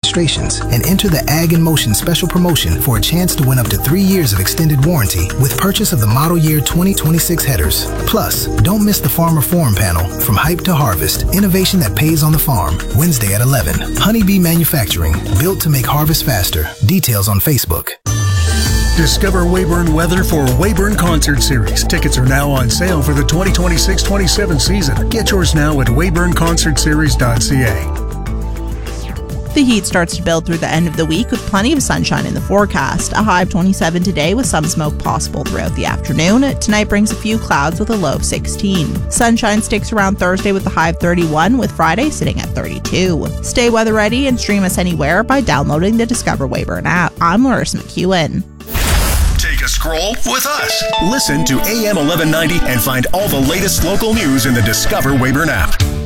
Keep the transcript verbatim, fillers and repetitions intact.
demonstrations and enter the Ag in Motion special promotion for a chance to win up to three years of extended warranty with purchase of the model year twenty twenty-six headers. Plus, don't miss the Farmer Forum panel, From Hype to Harvest, Innovation That Pays on the Farm, Wednesday at eleven. Honeybee Manufacturing, built to make harvest faster. Details on Facebook. Discover Weyburn weather for Weyburn Concert Series. Tickets are now on sale for the twenty twenty-six twenty-seven season. Get yours now at weyburn concert series dot c a. The heat starts to build through the end of the week with plenty of sunshine in the forecast. A high of twenty-seven today with some smoke possible throughout the afternoon. Tonight brings a few clouds with a low of sixteen. Sunshine sticks around Thursday with a high of thirty-one, with Friday sitting at thirty-two. Stay weather ready and stream us anywhere by downloading the Discover Weyburn app. I'm Larissa McEwen. Take a scroll with us. Listen to A M eleven ninety and find all the latest local news in the Discover Weyburn app.